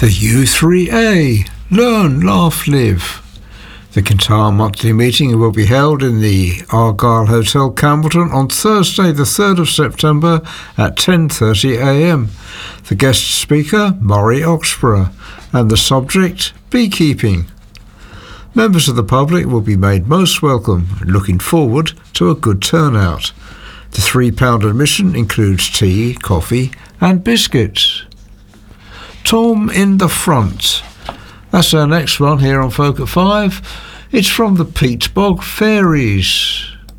The U3A, Learn, Laugh, Live. The Kintyre monthly meeting will be held in the Argyle Hotel, Campbellton on Thursday the 3rd of September at 10:30am. The guest speaker, Maury Oxborough, and the subject, beekeeping. Members of the public will be made most welcome, looking forward to a good turnout. The £3 admission includes tea, coffee and biscuits. Tom in the Front. That's our next one here on Folk at 5. It's from the Peat Bog Fairies.